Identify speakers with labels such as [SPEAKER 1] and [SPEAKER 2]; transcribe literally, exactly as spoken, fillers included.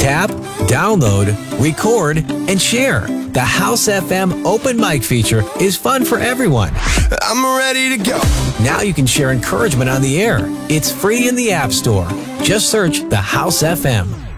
[SPEAKER 1] Tap, download, record, and share. The House F M open mic feature is fun for everyone.
[SPEAKER 2] I'm ready to go.
[SPEAKER 1] Now you can share encouragement on the air. It's free in the App Store. Just search The House F M.